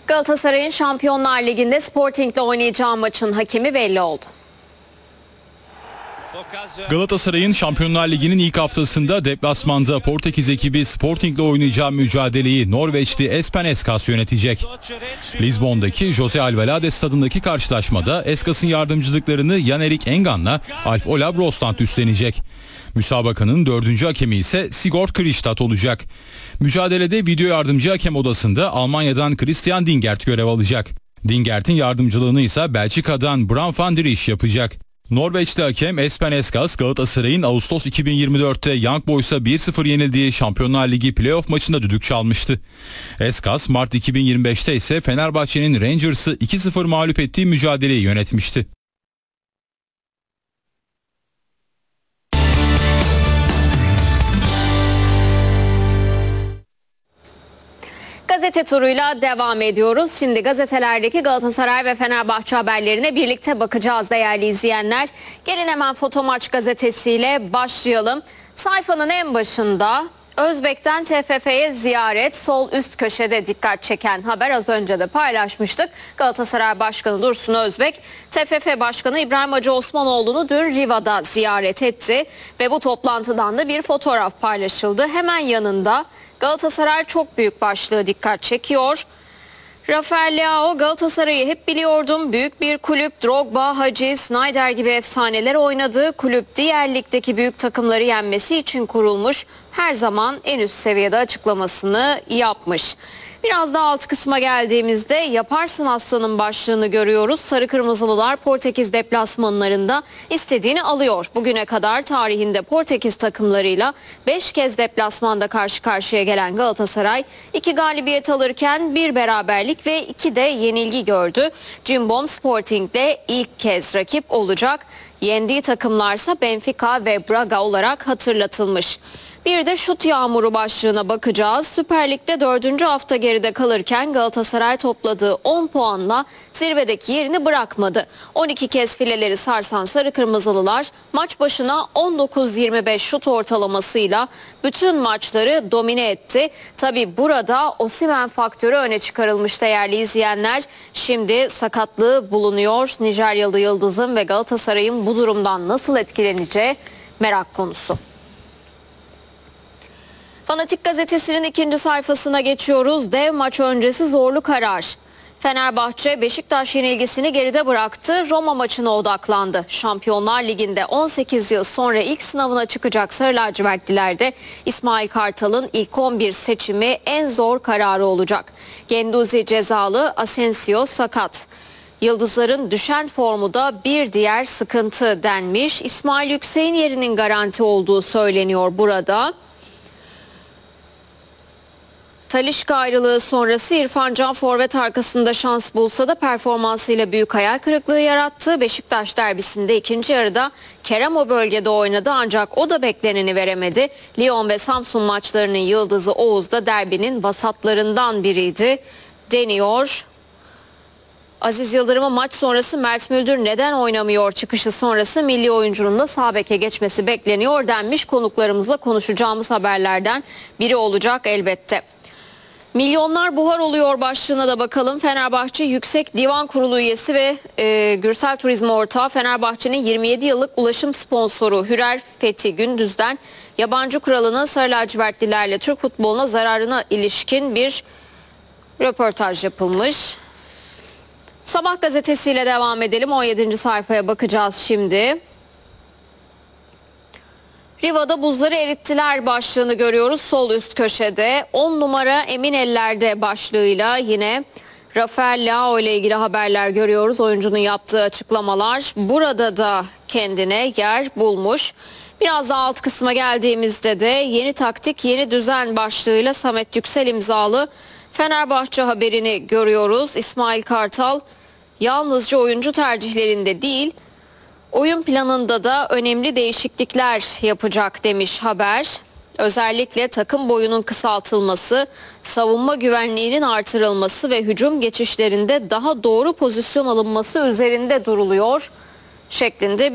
Galatasaray'ın Şampiyonlar Ligi'nde Sporting'le oynayacağı maçın hakemi belli oldu. Galatasaray'ın Şampiyonlar Ligi'nin ilk haftasında deplasmanda Portekiz ekibi Sporting'le oynayacağı mücadeleyi Norveçli Espen Eskas yönetecek. Lizbon'daki José Alvalade stadındaki karşılaşmada Eskas'ın yardımcılıklarını Jan-Erik Engan'la Alf Olav Rostand üstlenecek. Müsabakanın 4. hakemi ise Sigurd Kristad olacak. Mücadelede video yardımcı hakem odasında Almanya'dan Christian Dingert görev alacak. Dingert'in yardımcılığını ise Belçika'dan Bram van der Isch yapacak. Norveçli hakem Espen Eskas, Galatasaray'ın Ağustos 2024'te Young Boys'a 1-0 yenildiği Şampiyonlar Ligi playoff maçında düdük çalmıştı. Eskas, Mart 2025'te ise Fenerbahçe'nin Rangers'ı 2-0 mağlup ettiği mücadeleyi yönetmişti. Gazete turuyla devam ediyoruz. Şimdi gazetelerdeki Galatasaray ve Fenerbahçe haberlerine birlikte bakacağız değerli izleyenler. Gelin hemen Foto Maç gazetesiyle başlayalım. Sayfanın en başında Özbek'ten TFF'ye ziyaret, sol üst köşede dikkat çeken haber, az önce de paylaşmıştık. Galatasaray Başkanı Dursun Özbek, TFF Başkanı İbrahim Hacı Osmanoğlu'nu dün Riva'da ziyaret etti ve bu toplantıdan da bir fotoğraf paylaşıldı. Hemen yanında Galatasaray çok büyük başlığı dikkat çekiyor. Rafael Leao, Galatasaray'ı hep biliyordum. Büyük bir kulüp, Drogba, Hacı, Snyder gibi efsaneler oynadığı kulüp, diğer ligdeki büyük takımları yenmesi için kurulmuş. Her zaman en üst seviyede açıklamasını yapmış. Biraz daha alt kısma geldiğimizde yaparsın aslanın başlığını görüyoruz. Sarı Kırmızılılar Portekiz deplasmanlarında istediğini alıyor. Bugüne kadar tarihinde Portekiz takımlarıyla 5 kez deplasmanda karşı karşıya gelen Galatasaray 2 galibiyet alırken 1 beraberlik ve 2 de yenilgi gördü. Cimbom Sporting'de ilk kez rakip olacak. Yendiği takımlarsa Benfica ve Braga olarak hatırlatılmış. Bir de şut yağmuru başlığına bakacağız. Süper Lig'de 4. hafta geride kalırken Galatasaray topladığı 10 puanla zirvedeki yerini bırakmadı. 12 kez fileleri sarsan Sarı Kırmızılılar maç başına 19-25 şut ortalamasıyla bütün maçları domine etti. Tabi burada Osimhen faktörü öne çıkarılmış değerli izleyenler. Şimdi sakatlığı bulunuyor. Nijeryalı Yıldız'ın ve Galatasaray'ın bu durumdan nasıl etkileneceği merak konusu. Fanatik gazetesinin ikinci sayfasına geçiyoruz. Dev maç öncesi zorlu karar. Fenerbahçe Beşiktaş yenilgisini geride bıraktı. Roma maçına odaklandı. Şampiyonlar Ligi'nde 18 yıl sonra ilk sınavına çıkacak Sarı Lacivertlilerde İsmail Kartal'ın ilk 11 seçimi en zor kararı olacak. Genduzi cezalı, Asensio sakat. Yıldızların düşen formu da bir diğer sıkıntı denmiş. İsmail Yüksek'in yerinin garanti olduğu söyleniyor burada. Talisca ayrılığı sonrası İrfan Can forvet arkasında şans bulsa da performansıyla büyük hayal kırıklığı yarattı. Beşiktaş derbisinde ikinci yarıda Kerem o bölgede oynadı ancak o da bekleneni veremedi. Lyon ve Samsun maçlarının yıldızı Oğuz da derbinin vasatlarından biriydi deniyor. Aziz Yıldırım'ın maç sonrası Mert Müldür neden oynamıyor çıkışı sonrası milli oyuncunun da sağ beke geçmesi bekleniyor denmiş. Konuklarımızla konuşacağımız haberlerden biri olacak elbette. Milyonlar buhar oluyor başlığına da bakalım. Fenerbahçe Yüksek Divan Kurulu üyesi ve Gürsel Turizm ortağı Fenerbahçe'nin 27 yıllık ulaşım sponsoru Hürer Fethi Gündüz'den yabancı kuralının Sarı Lacivertlilerle Türk futboluna zararına ilişkin bir röportaj yapılmış. Sabah gazetesiyle devam edelim. 17. sayfaya bakacağız şimdi. Riva'da buzları erittiler başlığını görüyoruz sol üst köşede. 10 numara emin ellerde başlığıyla yine Rafael Leao ile ilgili haberler görüyoruz. Oyuncunun yaptığı açıklamalar burada da kendine yer bulmuş. Biraz daha alt kısma geldiğimizde de yeni taktik yeni düzen başlığıyla Samet Yüksel imzalı Fenerbahçe haberini görüyoruz. İsmail Kartal yalnızca oyuncu tercihlerinde değil, oyun planında da önemli değişiklikler yapacak demiş haber. Özellikle takım boyunun kısaltılması, savunma güvenliğinin artırılması ve hücum geçişlerinde daha doğru pozisyon alınması üzerinde duruluyor şeklinde